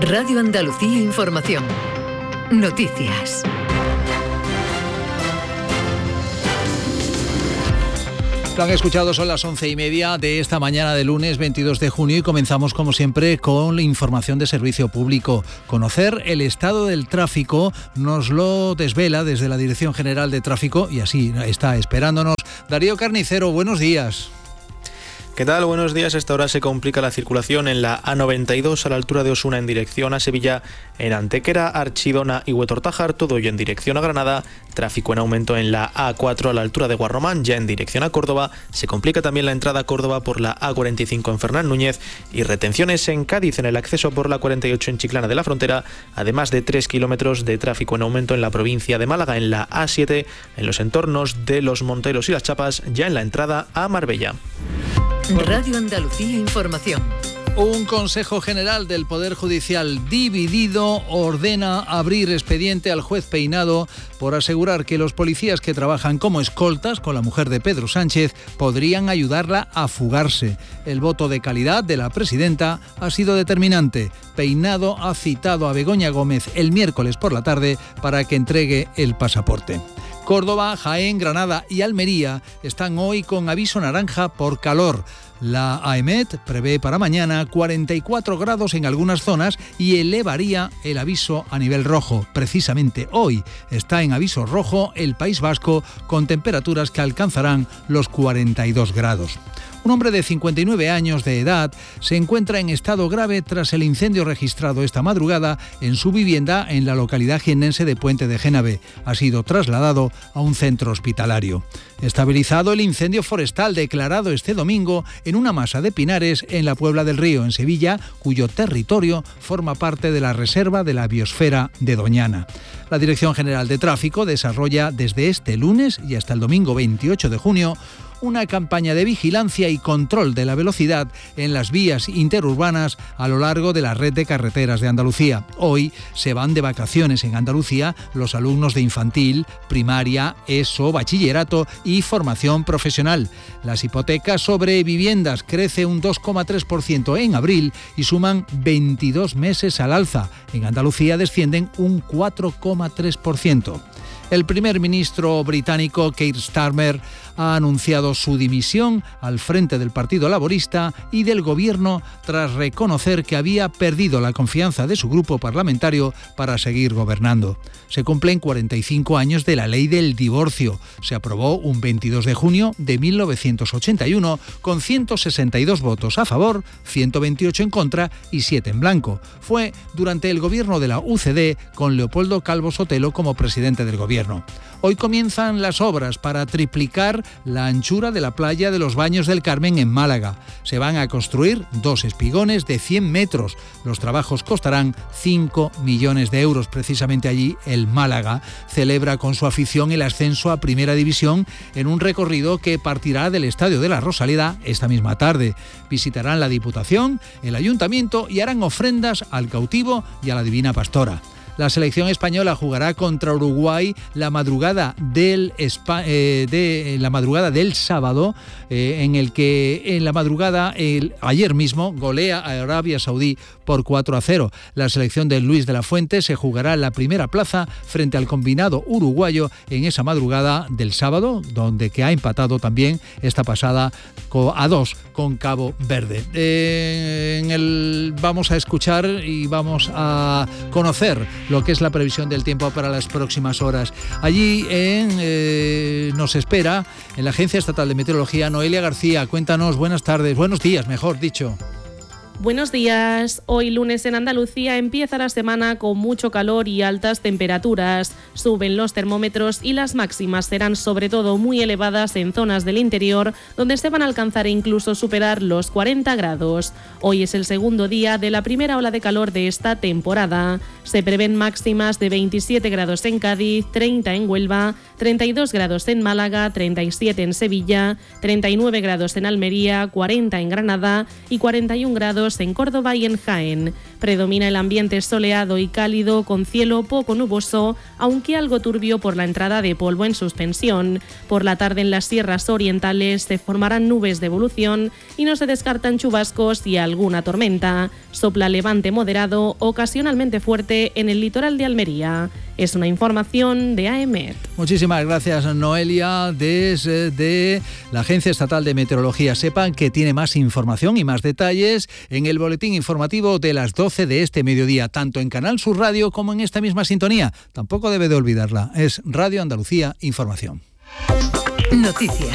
Radio Andalucía Información. Noticias. Lo han escuchado, son las 11:30 de esta mañana de lunes 22 de junio y comenzamos como siempre con la información de servicio público. Conocer el estado del tráfico nos lo desvela desde la Dirección General de Tráfico y así está esperándonos Darío Carnicero. Buenos días. ¿Qué tal? Buenos días. A esta hora se complica la circulación en la A92 a la altura de Osuna en dirección a Sevilla, en Antequera, Archidona y Huetortájar, todo ello en dirección a Granada. Tráfico en aumento en la A4 a la altura de Guarromán, ya en dirección a Córdoba. Se complica también la entrada a Córdoba por la A45 en Fernán Núñez y retenciones en Cádiz en el acceso por la 48 en Chiclana de la Frontera, además de 3 kilómetros de tráfico en aumento en la provincia de Málaga, en la A7, en los entornos de Los Monteros y Las Chapas, ya en la entrada a Marbella. Radio Andalucía Información. Un Consejo General del Poder Judicial dividido ordena abrir expediente al juez Peinado por asegurar que los policías que trabajan como escoltas con la mujer de Pedro Sánchez podrían ayudarla a fugarse. El voto de calidad de la presidenta ha sido determinante. Peinado ha citado a Begoña Gómez el miércoles por la tarde para que entregue el pasaporte. Córdoba, Jaén, Granada y Almería están hoy con aviso naranja por calor. La AEMET prevé para mañana 44 grados en algunas zonas y elevaría el aviso a nivel rojo. Precisamente hoy está en aviso rojo el País Vasco con temperaturas que alcanzarán los 42 grados. Un hombre de 59 años de edad se encuentra en estado grave tras el incendio registrado esta madrugada en su vivienda en la localidad jiennense de Puente de Génave. Ha sido trasladado a un centro hospitalario. Estabilizado el incendio forestal declarado este domingo en una masa de pinares en la Puebla del Río, en Sevilla, cuyo territorio forma parte de la Reserva de la Biosfera de Doñana. La Dirección General de Tráfico desarrolla desde este lunes y hasta el domingo 28 de junio una campaña de vigilancia y control de la velocidad en las vías interurbanas a lo largo de la red de carreteras de Andalucía. Hoy se van de vacaciones en Andalucía los alumnos de infantil, primaria, ESO, bachillerato y formación profesional. Las hipotecas sobre viviendas crecen un 2,3% en abril y suman 22 meses al alza. En Andalucía descienden un 4,3%. El primer ministro británico Keir Starmer ha anunciado su dimisión al frente del Partido Laborista y del Gobierno tras reconocer que había perdido la confianza de su grupo parlamentario para seguir gobernando. Se cumplen 45 años de la ley del divorcio. Se aprobó un 22 de junio de 1981 con 162 votos a favor, 128 en contra y 7 en blanco. Fue durante el gobierno de la UCD con Leopoldo Calvo Sotelo como presidente del gobierno. Hoy comienzan las obras para triplicar la anchura de la playa de los Baños del Carmen en Málaga. Se van a construir 2 espigones de 100 metros. Los trabajos costarán 5 millones de euros. Precisamente allí el Málaga celebra con su afición el ascenso a Primera División en un recorrido que partirá del Estadio de la Rosaleda esta misma tarde. Visitarán la Diputación, el Ayuntamiento y harán ofrendas al cautivo y a la Divina Pastora. La selección española jugará contra Uruguay la madrugada del sábado, en el que en la madrugada ayer mismo golea a Arabia Saudí por 4-0. La selección de Luis de la Fuente se jugará la primera plaza frente al combinado uruguayo en esa madrugada del sábado, que ha empatado también esta pasada a 2 con Cabo Verde. Vamos a escuchar y vamos a conocer lo que es la previsión del tiempo para las próximas horas. Allí nos espera en la Agencia Estatal de Meteorología Noelia García. Cuéntanos, buenos días, mejor dicho. Buenos días. Hoy lunes en Andalucía empieza la semana con mucho calor y altas temperaturas. Suben los termómetros y las máximas serán sobre todo muy elevadas en zonas del interior, donde se van a alcanzar e incluso superar los 40 grados. Hoy es el segundo día de la primera ola de calor de esta temporada. Se prevén máximas de 27 grados en Cádiz, 30 en Huelva, 32 grados en Málaga, 37 en Sevilla, 39 grados en Almería, 40 en Granada y 41 grados grados en Córdoba y en Jaén. Predomina el ambiente soleado y cálido con cielo poco nuboso, aunque algo turbio por la entrada de polvo en suspensión. Por la tarde en las sierras orientales se formarán nubes de evolución y no se descartan chubascos y alguna tormenta. Sopla levante moderado, ocasionalmente fuerte en el litoral de Almería. Es una información de AEMET. Muchísimas gracias, Noelia, desde la Agencia Estatal de Meteorología. Sepan que tiene más información y más detalles en el boletín informativo de las 12 de este mediodía, tanto en Canal Sur Radio como en esta misma sintonía. Tampoco debe de olvidarla. Es Radio Andalucía Información. Noticias.